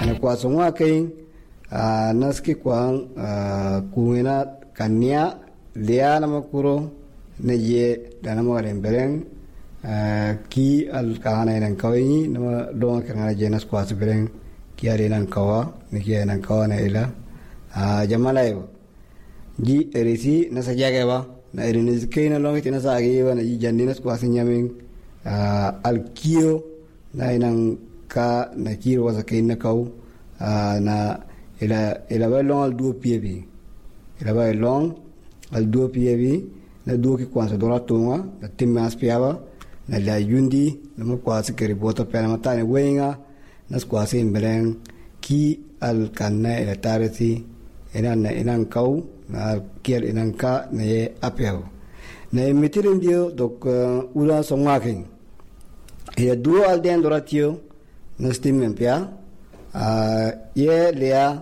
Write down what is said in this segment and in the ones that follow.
ana kwa songwa kain naski kwa kuina kanya lia na makuro ne ye dana mo rembeleng ki al kana nan kawini no do kana jenas kwa sibeleng ki are nan kawa ne ki nan kawa na ila jamalayo ji erisi na sajage ba na erinis kaina longi tina sagi ba na jandinas kwa sinyamin al kiyo na nan ka na kiro wasa kaina kau na ila ba long al duo piebi ila ba long al duo piebi na duo ki kwanza dora tonga na timas piaba na la yundi na mo kwasi keribota pena matane wenga na skwasi imbeleng ki al kanna ila tarisi inan kau na kiel inan ka na ye apel na emitirin dio dok ula songaking ya duo al den dora tio na stimmen pia ye lea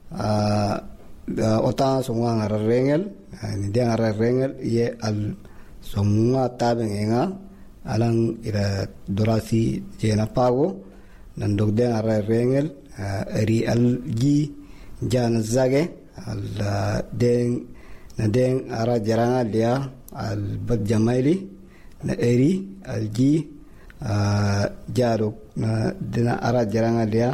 ota songa ngara rengel ni dia ngara rengel ye al songa tabeng enga alang ira dorasi jena pago nan dog dia ngara rengel eri al gi jan zage al den na den ara jaranga dia al bad jamaili na eri al gi jaro na dina ara jaranga dia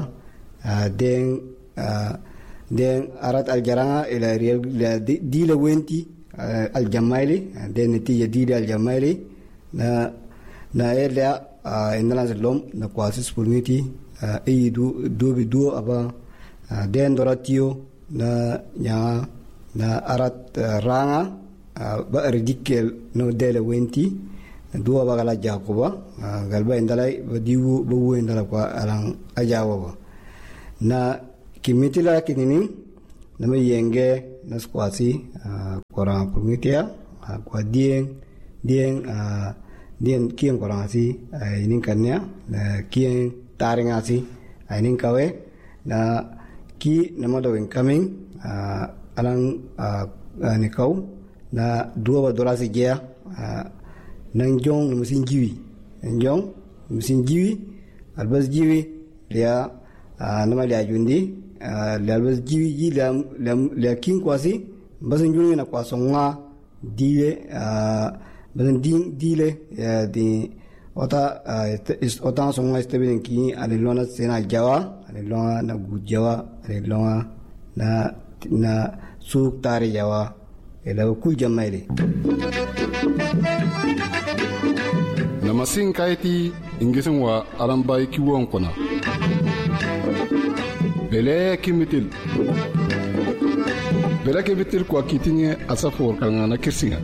den arat al jaranga ila real di la wenti al jamaili den niti di al jamaili na ela indana lom na kwasis pulmiti e do aba den doratio na nya na arat ranga ba ridikel no de la wenti do aba gala jakoba galba indalai diwu bu indala kwa alang ajawa na kimitila kinini na mayenge na squasi kora prumitia kwa dien kien kora si inin kanya na kien taringa si inin kawe na ki na modo incoming alang nikau na dua dorasi jea nang jong na musin jiwi albas jiwi dia nama dia jundi albas jiwi ji la king kwasi basan jungi na kwasonga dile basan dile di ota songa stebin ki alilona sena jawa alilona na gujawa alilona na suk tari jawa ela ku jamaile namasin kaiti ingisin wa alambai kiwon kuna bele kimitil kwa kitinye asafor kangana kirsinga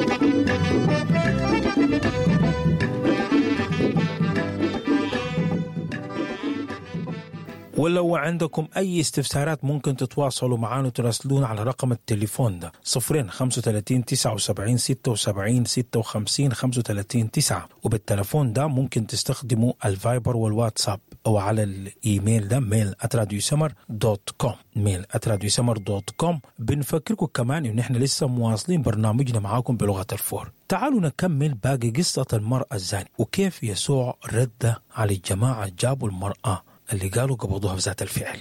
ولو عندكم أي استفسارات ممكن تتواصلوا معنا وتراسلونا على رقم التليفون ده 35 79 76 56 35 9 وبالتليفون ده ممكن تستخدموا الفايبر والواتساب أو على الإيميل ده mail@radiosummer.com mail@radiosummer.com. بنفكركم كمان إن إحنا لسه مواصلين برنامجنا معاكم بلغة الفور. تعالوا نكمل باقي قصة المرأة الزانية وكيف يسوع رد على الجماعة جابوا المرأة اللي قالوا قبضوها في ذات الفعل.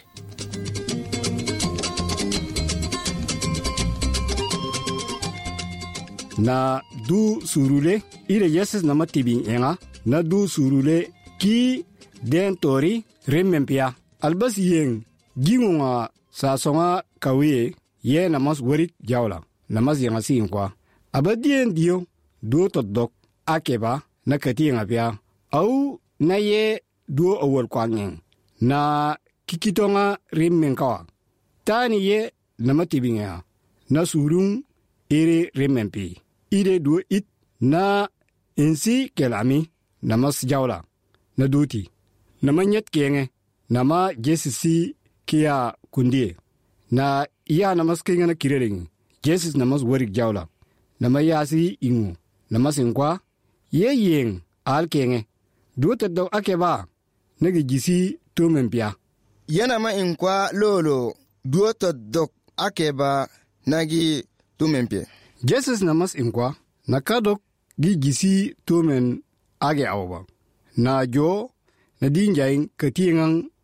na du surule ire yeses na matibin enga na du surule ki den tori remempia albas yeng gingunga sa songa kawiye ye namas warit jawla namas yanga sin kwa abadien dio do todok akeba na katinga pia au na ye do awol kwangeng na kikitonga remmenkawa tani ye namatibinga na surung ire remempi ire do it na insi kelami namas jawla na duti namanyet kenge nama jesisi kia kundie na iya namas kenga na kirering jesis namas warik jawla nama yasi ingu namas inkwa ye yeng al kenge do taddo akeba nagi jisi tumempia yana ma inkwa lolo do taddo akeba nagi tumempia Jesus namas inkwa nakadok gi gisi tumen age awba na jo na dinjain katiengang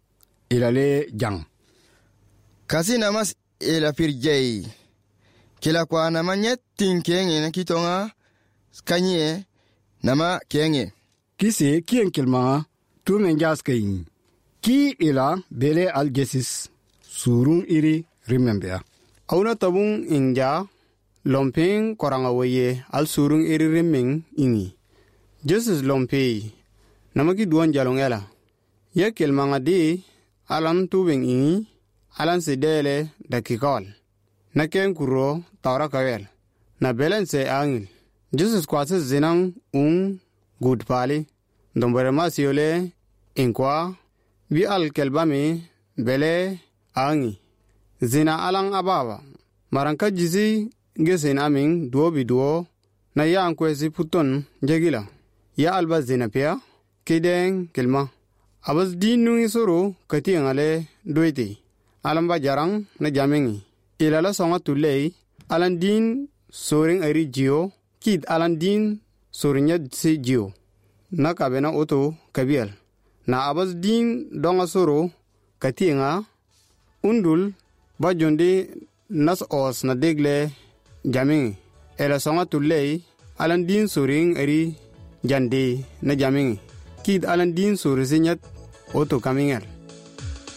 ilale jang. Kasi namas ila pirjay. Kila kwa nama nyet tinkenge na kitonga kanye nama kenge. Kisi kien kilma tu menjas kain. Ki ila bele algesis surung iri remember. Auna tabung inja lomping koranga waye al surung iri remeng ingi. Jesus lompi namaki duan jalongela. Ya kilmanga di alam tubing ingi alan sedele dakikol. Na ken kuro tawra kawel. Na belen se angil. Jesus kwasa zinang good pali. Dombere masiole inkwa bi al kelbami bele angi. Zina alang ababa. Maranka jizi ngesen aming duo biduo na ya ankwesi puton jagila. Ya alba zina pia kideng kelma. Abas din nungi soro kati ngale doiti. Alamba jarang na jamengi. Ilala songa tulei alan din soring ari jio kid alan din sorinya si jio. Na kabena oto kabiel. Na abas din donga soro kati nga undul bajondi nas os na degle jamengi. Ela songa tulei alan din soring ari jande na jamengi. Kid alan din sorisinyat oto kamingel.